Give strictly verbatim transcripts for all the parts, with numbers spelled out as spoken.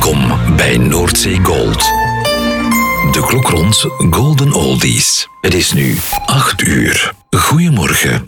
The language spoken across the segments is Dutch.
Welkom bij Noordzee Gold. De klok rond Golden Oldies. Het is nu acht uur. Goedemorgen.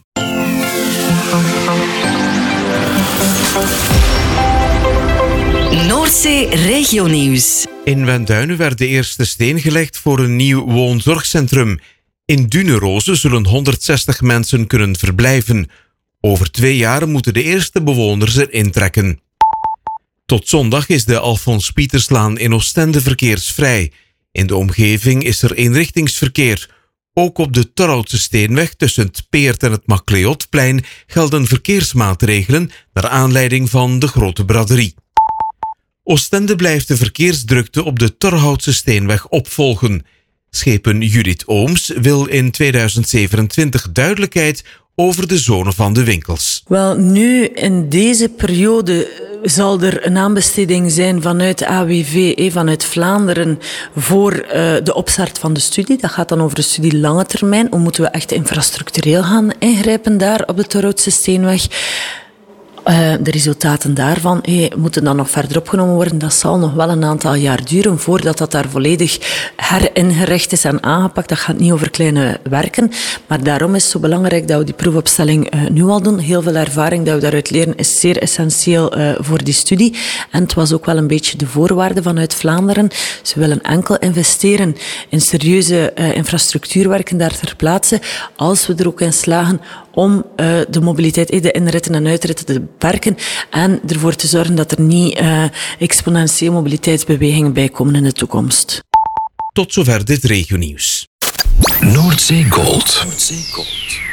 Noordzee Regionieuws. In Wenduinen werd de eerste steen gelegd voor een nieuw woonzorgcentrum. In Duneroze zullen honderdzestig mensen kunnen verblijven. Over twee jaar moeten de eerste bewoners erin trekken. Tot zondag is de Alfons Pieterslaan in Oostende verkeersvrij. In de omgeving is er eenrichtingsverkeer. Ook op de Torhoutse Steenweg tussen het Peert en het Macleodplein gelden verkeersmaatregelen naar aanleiding van de grote braderie. Oostende blijft de verkeersdrukte op de Torhoutse Steenweg opvolgen. Schepen Judith Ooms wil in tweeduizend zevenentwintig duidelijkheid over de zone van de winkels. Wel, nu in deze periode zal er een aanbesteding zijn vanuit A W V, vanuit Vlaanderen, voor uh, de opstart van de studie. Dat gaat dan over de studie lange termijn. Hoe moeten we echt infrastructureel gaan ingrijpen daar op de Torhoutse Steenweg? Uh, de resultaten daarvan hey, moeten dan nog verder opgenomen worden. Dat zal nog wel een aantal jaar duren voordat dat daar volledig heringericht is en aangepakt. Dat gaat niet over kleine werken. Maar daarom is het zo belangrijk dat we die proefopstelling uh, nu al doen. Heel veel ervaring dat we daaruit leren is zeer essentieel uh, voor die studie. En het was ook wel een beetje de voorwaarde vanuit Vlaanderen. Ze willen enkel investeren in serieuze uh, infrastructuurwerken daar ter plaatse, als we er ook in slagen om uh, de mobiliteit, de inritten en uitritten te beperken en ervoor te zorgen dat er niet uh, exponentieel mobiliteitsbewegingen bij komen in de toekomst. Tot zover dit regionieuws. Noordzee Gold. Noordzee Gold.